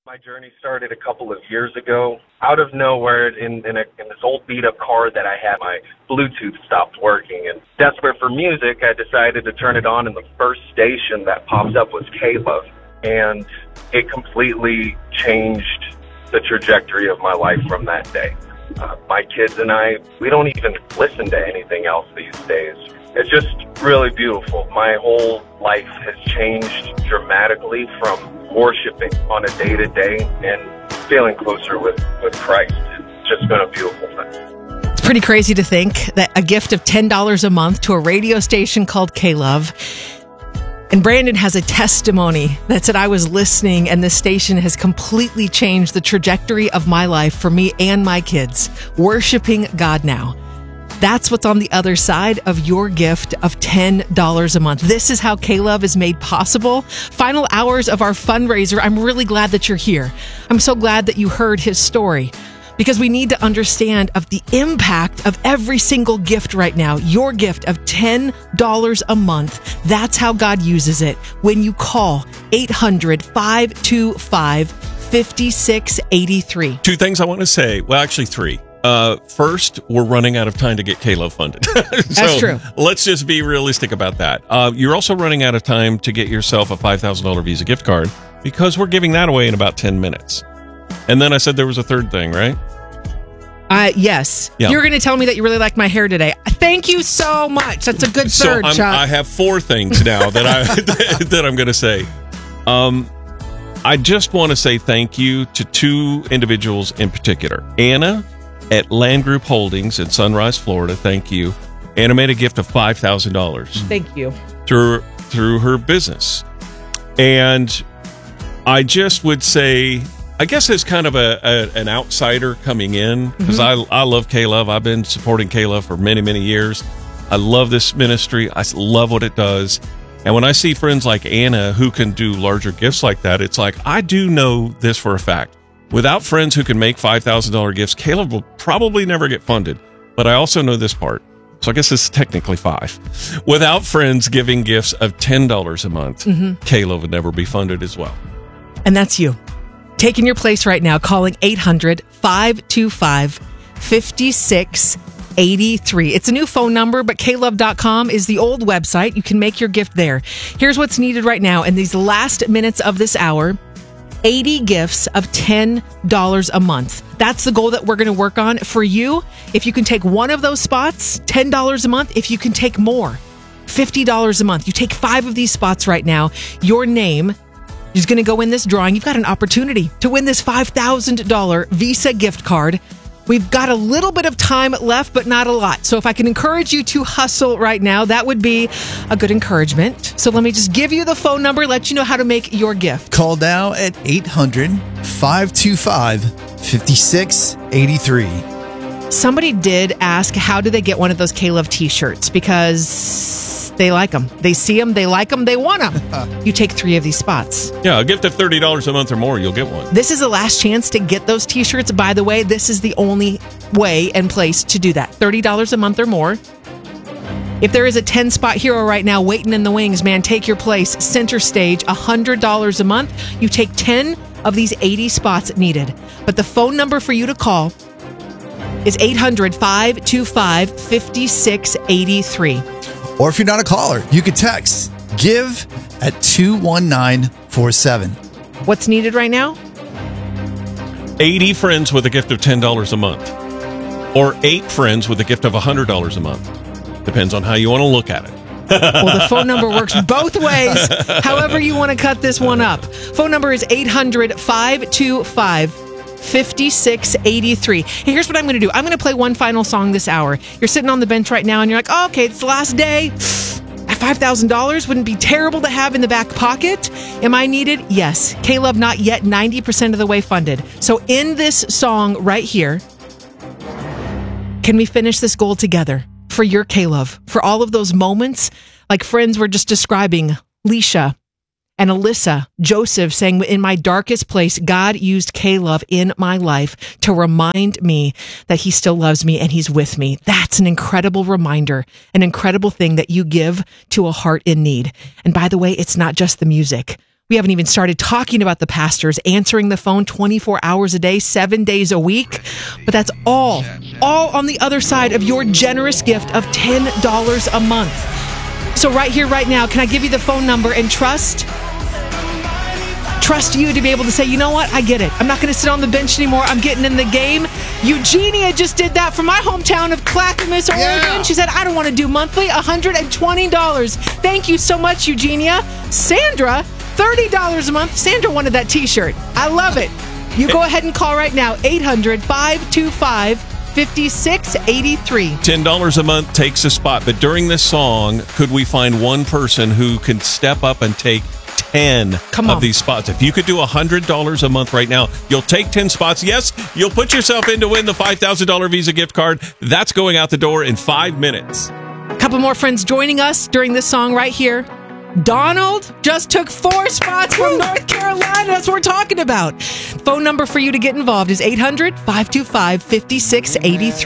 My journey started a couple of years ago. Out of nowhere, in this old beat-up car that I had, my Bluetooth stopped working. And desperate for music, I decided to turn it on, and the first station that popped up was K-Love. And it completely changed the trajectory of my life from that day. My kids and I, we don't even listen to anything else these days. It's just really beautiful. My whole life has changed dramatically from worshiping on a day-to-day and feeling closer with Christ. It's just been a beautiful thing. It's pretty crazy to think that a gift of $10 a month to a radio station called K-Love. And Brandon has a testimony that said, I was listening and this station has completely changed the trajectory of my life for me and my kids, worshiping God now. That's what's on the other side of your gift of $10 a month. This is how K-Love is made possible. Final hours of our fundraiser. I'm really glad that you're here. I'm so glad that you heard his story, because we need to understand of the impact of every single gift right now. Your gift of $10 a month. That's how God uses it. When you call 800-525-5683. Two things I want to say. Well, actually three. First, we're running out of time to get K-Love funded. That's true. Let's just be realistic about that. You're also running out of time to get yourself a $5,000 Visa gift card, because we're giving that away in about 10 minutes. And then I said there was a third thing, right? Yes. Yeah. You're going to tell me that you really like my hair today. Thank you so much. That's a good third, Chuck. I have four things now that that I'm going to say. I just want to say thank you to two individuals in particular. Anna at Land Group Holdings in Sunrise, Florida. Thank you. Anna made a gift of $5,000. Thank you. Through her business. And I just would say, I guess as kind of an outsider coming in, because I love K-Love. I've been supporting K-Love for many, many years. I love this ministry. I love what it does. And when I see friends like Anna who can do larger gifts like that, it's like, I do know this for a fact. Without friends who can make $5,000 gifts, K-Love will probably never get funded. But I also know this part. So I guess this is technically $5. Without friends giving gifts of $10 a month, K-Love would never be funded as well. And that's you. Taking your place right now, calling 800-525-5683. It's a new phone number, but klove.com is the old website. You can make your gift there. Here's what's needed right now in these last minutes of this hour. 80 gifts of $10 a month. That's the goal that we're going to work on for you. If you can take one of those spots, $10 a month. If you can take more, $50 a month. You take 5 of these spots right now. Your name is going to go in this drawing. You've got an opportunity to win this $5,000 Visa gift card. We've got a little bit of time left, but not a lot. So if I can encourage you to hustle right now, that would be a good encouragement. So let me just give you the phone number, let you know how to make your gift. Call now at 800-525-5683. Somebody did ask, how do they get one of those K-Love t-shirts? Because they like them. They see them, they like them, they want them. You take 3 of these spots. Yeah, a gift of $30 a month or more, you'll get one. This is the last chance to get those t-shirts. By the way, this is the only way and place to do that. $30 a month or more. If there is a 10-spot hero right now waiting in the wings, man, take your place. Center stage, $100 a month. You take 10 of these 80 spots needed. But the phone number for you to call is 800-525-5683. Or if you're not a caller, you could text GIVE at 21947. What's needed right now? 80 friends with a gift of $10 a month. Or 8 friends with a gift of $100 a month. Depends on how you want to look at it. Well, the phone number works both ways, however you want to cut this one up. Phone number is 800-525-5683. Hey, here's what I'm going to do. I'm going to play one final song this hour. You're sitting on the bench right now and you're like, oh, okay, it's the last day. $5,000 wouldn't be terrible to have in the back pocket. Am I needed? Yes. K-Love not yet 90% of the way funded. So in this song right here, can we finish this goal together for your K-Love? For all of those moments, like friends were just describing, Leisha and Alyssa, Joseph saying, in my darkest place, God used K-Love in my life to remind me that he still loves me and he's with me. That's an incredible reminder, an incredible thing that you give to a heart in need. And by the way, it's not just the music. We haven't even started talking about the pastors answering the phone 24 hours a day, 7 days a week. But that's all on the other side of your generous gift of $10 a month. So right here, right now, can I give you the phone number and trust you to be able to say, you know what? I get it. I'm not going to sit on the bench anymore. I'm getting in the game. Eugenia just did that from my hometown of Clackamas, Oregon. Yeah. She said, I don't want to do monthly, $120. Thank you so much, Eugenia. Sandra, $30 a month. Sandra wanted that t-shirt. I love it. You go ahead and call right now, 800-525-5683. $10 a month takes a spot, but during this song, could we find one person who can step up and take 10 of these spots? If you could do $100 a month right now, you'll take 10 spots. Yes, you'll put yourself in to win the $5,000 Visa gift card. That's going out the door in 5 minutes. A couple more friends joining us during this song right here. Donald just took 4 spots from North Carolina. That's what we're talking about. Phone number for you to get involved is 800-525-5683.